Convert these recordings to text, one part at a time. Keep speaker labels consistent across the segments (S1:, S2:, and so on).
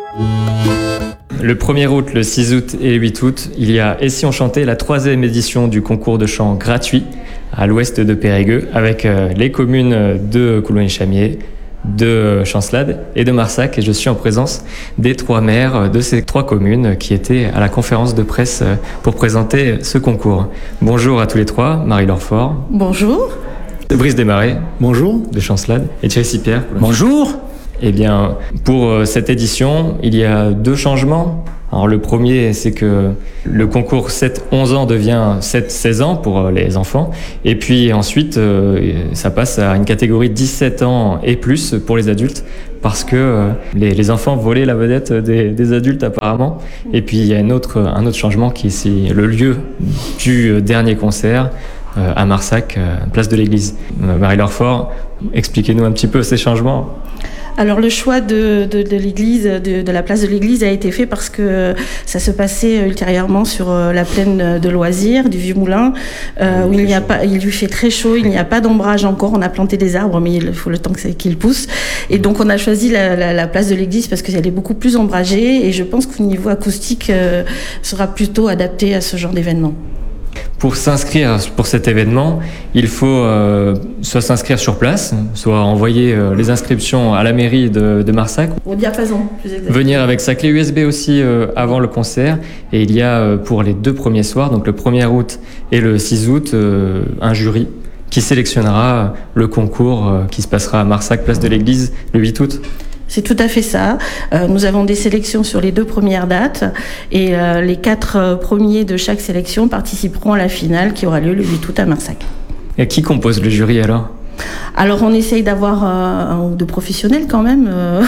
S1: Le 1er août, le 6 août et le 8 août, il y a Et si on chantait, la 3e édition du concours de chant gratuit à l'ouest de Périgueux avec les communes de Coulommiers-Chamiers, de Chancelade et de Marsac. Et je suis en présence des 3 maires de ces 3 communes qui étaient à la conférence de presse pour présenter ce concours. Bonjour à tous les 3, Marie-Laure Faure.
S2: Bonjour.
S1: Brice Desmarais.
S3: Bonjour.
S1: De Chancelade. Et Thierry Sipierre.
S3: Bonjour.
S1: Eh bien, pour cette édition, il y a 2 changements. Alors le premier, c'est que le concours 7-11 ans devient 7-16 ans pour les enfants. Et puis ensuite, ça passe à une catégorie 17 ans et plus pour les adultes, parce que les enfants volaient la vedette des adultes apparemment. Et puis il y a un autre changement qui est le lieu du dernier concert à Marsac, place de l'église. Marie-Laure Faure, expliquez-nous un petit peu ces changements.
S2: Alors le choix de l'église, de la place de l'église a été fait parce que ça se passait ultérieurement sur la plaine de loisirs du Vieux Moulin, où il lui fait très chaud, il n'y a pas d'ombrage encore, on a planté des arbres mais il faut le temps qu'ils poussent. Et donc on a choisi la place de l'église parce qu'elle est beaucoup plus ombragée et je pense qu'au niveau acoustique sera plutôt adapté à ce genre d'événement.
S1: Pour s'inscrire pour cet événement, il faut soit s'inscrire sur place, soit envoyer les inscriptions à la mairie de Marsac.
S2: Au diapason, plus exactement.
S1: Venir avec sa clé USB aussi avant le concert. Et il y a pour les 2 premiers soirs, donc le 1er août et le 6 août, un jury qui sélectionnera le concours qui se passera à Marsac, place de l'église, le 8 août.
S2: C'est tout à fait ça. Nous avons des sélections sur les 2 premières dates et les 4 premiers de chaque sélection participeront à la finale qui aura lieu le 8 août à Marsac.
S1: Et qui compose le jury alors ?
S2: Alors on essaye d'avoir un ou 2 professionnels quand même,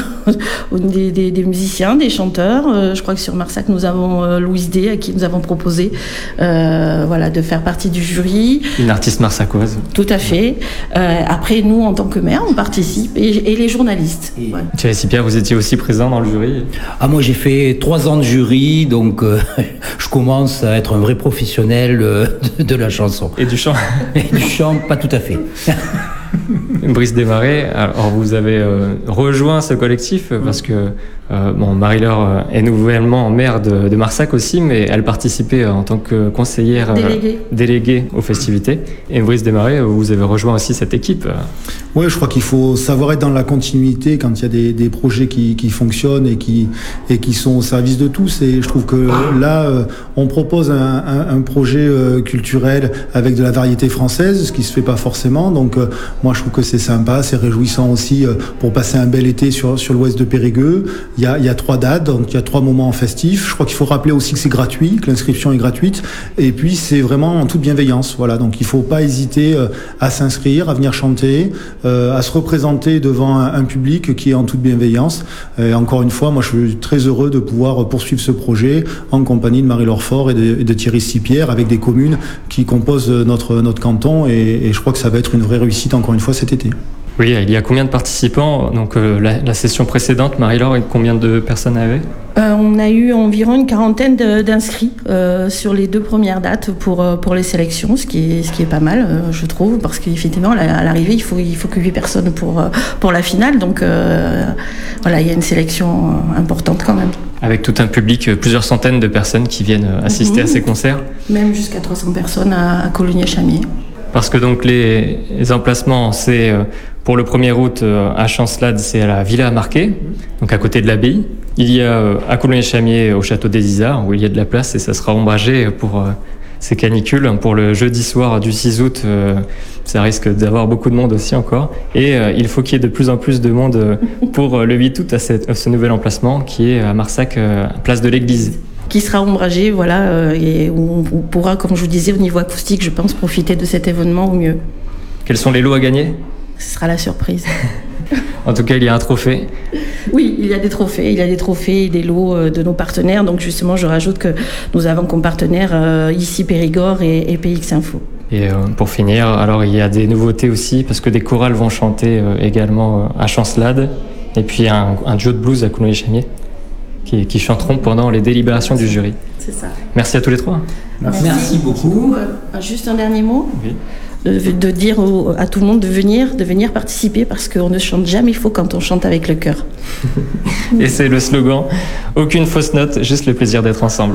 S2: des musiciens, des chanteurs. Je crois que sur Marsac nous avons Louise D à qui nous avons proposé de faire partie du jury.
S1: Une artiste marsacoise.
S2: Tout à fait. Après nous en tant que maire on participe et les journalistes.
S1: Voilà. Thierry Sipierre, vous étiez aussi présent dans le jury ?
S3: Moi j'ai fait 3 ans de jury, donc je commence à être un vrai professionnel de la chanson.
S1: Et du chant ?
S3: Et du chant, pas tout à fait.
S1: Brice Desmarais, alors vous avez rejoint ce collectif parce que Marie-Laure est nouvellement maire de Marsac aussi, mais elle participait en tant que conseillère déléguée aux festivités. Et Brice Desmarais, vous avez rejoint aussi cette équipe.
S4: Oui, je crois qu'il faut savoir être dans la continuité quand il y a des projets qui fonctionnent et qui sont au service de tous. Et je trouve que là, on propose un projet culturel avec de la variété française, ce qui se fait pas forcément. Donc moi, je trouve que c'est sympa, c'est réjouissant aussi pour passer un bel été sur l'ouest de Périgueux. Il y a 3 dates, donc il y a 3 moments festifs. Je crois qu'il faut rappeler aussi que c'est gratuit, que l'inscription est gratuite. Et puis c'est vraiment en toute bienveillance. Voilà, donc il faut pas hésiter à s'inscrire, à venir chanter, à se représenter devant un public qui est en toute bienveillance. Et encore une fois, moi je suis très heureux de pouvoir poursuivre ce projet en compagnie de Marie-Laure Faure et de Thierry Sipierre avec des communes qui composent notre canton. Et je crois que ça va être une vraie réussite encore une fois cet été.
S1: Oui, il y a combien de participants ? Donc la session précédente, Marie-Laure, combien de personnes avait ?
S2: On a eu environ une 40aine d'inscrits sur les 2 premières dates pour les sélections, ce qui est pas mal, je trouve, parce qu'effectivement, à l'arrivée, il faut que 8 personnes pour la finale. Donc il y a une sélection importante quand même.
S1: Avec tout un public, plusieurs centaines de personnes qui viennent assister à ces concerts ?
S2: Même jusqu'à 300 personnes à Coulommiers-Chamiers.
S1: Parce que donc les emplacements, c'est pour le 1er août à Chancelade, c'est à la Villa Marquet, donc à côté de l'abbaye. Il y a à Coulommiers-Chamiers au château des Isards où il y a de la place et ça sera ombragé pour ces canicules. Pour le jeudi soir du 6 août, ça risque d'avoir beaucoup de monde aussi encore. Et il faut qu'il y ait de plus en plus de monde pour le 8 août à ce nouvel emplacement qui est à Marsac, place de l'église.
S2: Qui sera ombragé, et où on pourra, comme je vous disais, au niveau acoustique, je pense, profiter de cet événement au mieux.
S1: Quels sont les lots à gagner ?
S2: Ce sera la surprise.
S1: En tout cas, il y a un trophée.
S2: Oui, il y a des trophées et des lots de nos partenaires. Donc justement, je rajoute que nous avons comme partenaires ici Périgord et PX Info.
S1: Et pour finir, alors il y a des nouveautés aussi, parce que des chorales vont chanter également à Chancelade, et puis un duo de blues à Coulommiers-Chamiers. Qui chanteront pendant les délibérations du jury.
S2: C'est ça.
S1: Merci à tous les 3.
S3: Merci beaucoup.
S2: Juste un dernier mot.
S1: Oui.
S2: de dire à tout le monde de venir participer parce qu'on ne chante jamais faux quand on chante avec le cœur.
S1: Et c'est le slogan, aucune fausse note, juste le plaisir d'être ensemble.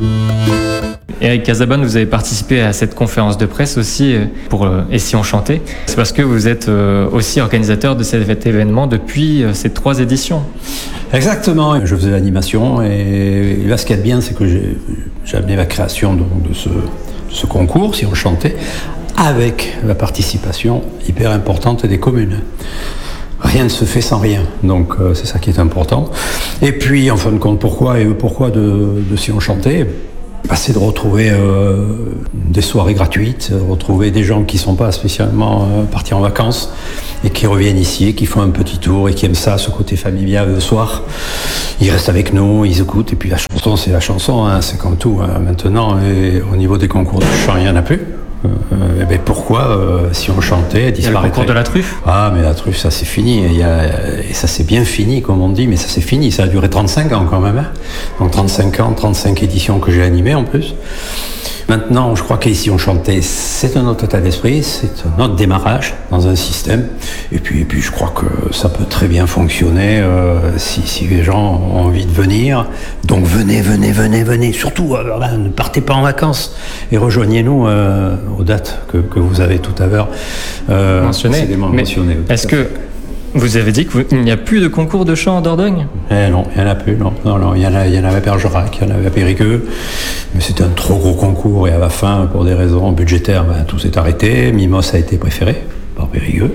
S1: Eric Casabonne, vous avez participé à cette conférence de presse aussi pour Et si on chantait. C'est parce que vous êtes aussi organisateur de cet événement depuis ces 3 éditions.
S5: Exactement, je faisais l'animation et là ce qu'il y a de bien c'est que j'ai amené la création de ce concours, Si on chantait, avec la participation hyper importante des communes. Rien ne se fait sans rien, donc c'est ça qui est important. Et puis en fin de compte, pourquoi de Si on chantait ? C'est de retrouver des soirées gratuites, retrouver des gens qui ne sont pas spécialement partis en vacances et qui reviennent ici, qui font un petit tour et qui aiment ça, ce côté familial le soir. Ils restent avec nous, ils écoutent, et puis la chanson, c'est la chanson, hein, c'est comme tout hein, maintenant. Et au niveau des concours de chant, il n'y en a plus. Pourquoi Si on chantait, disparaîtrait. Il y a le concours
S1: de la truffe.
S5: Ah, mais la truffe, ça c'est fini. Et ça c'est bien fini, comme on dit, mais ça c'est fini. Ça a duré 35 ans quand même. Hein. Donc 35 ans, 35 éditions que j'ai animées en plus. Maintenant, je crois qu'ici on chantait, c'est un autre état d'esprit, c'est un autre démarrage dans un système. Et puis je crois que ça peut très bien fonctionner si les gens ont envie de venir. Donc venez. Surtout, ne partez pas en vacances et rejoignez-nous aux dates que vous avez tout à l'heure
S1: mentionnées. Est-ce que vous avez dit qu'il n'y a plus de concours de chant en Dordogne ?
S5: Non, il n'y en a plus. Non, il y en avait à Bergerac, il y en avait à Périgueux, mais c'était un trop gros concours et à la fin, pour des raisons budgétaires, tout s'est arrêté. Mimos a été préféré par Périgueux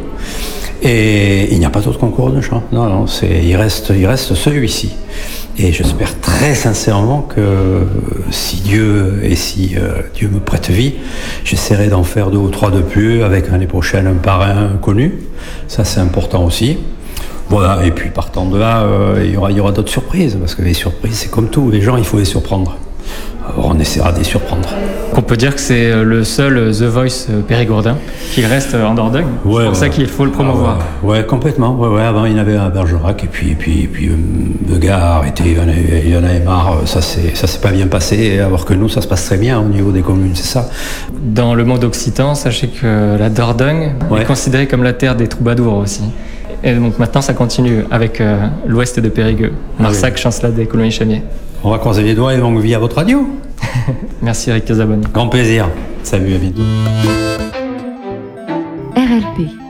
S5: et il n'y a pas d'autre concours de chant. Non, il reste celui-ci. Et j'espère très sincèrement que si Dieu me prête vie, j'essaierai d'en faire 2 ou 3 de plus avec l'année prochaine un parrain connu. Ça c'est important aussi. Voilà, et puis partant de là, il y aura d'autres surprises, parce que les surprises c'est comme tout, les gens il faut les surprendre. Alors on essaiera de les surprendre.
S1: On peut dire que c'est le seul The Voice périgourdin qui reste en Dordogne. Ouais, c'est pour ça qu'il faut le promouvoir.
S5: Ouais, complètement. Ouais, avant il y en avait à Bergerac et puis le gars a arrêté, il en avait marre. Ça s'est pas bien passé. Alors que nous, ça se passe très bien au niveau des communes, c'est ça.
S1: Dans le monde occitan, sachez que la Dordogne est considérée comme la terre des troubadours aussi. Et donc maintenant, ça continue avec l'ouest de Périgueux, Marsac, Chancelade et Coulommiers-Chamiers.
S5: On va croiser les doigts et longue vie à votre radio.
S1: Merci Eric Casabonne.
S5: Grand plaisir. Salut, à bientôt.
S6: RLP.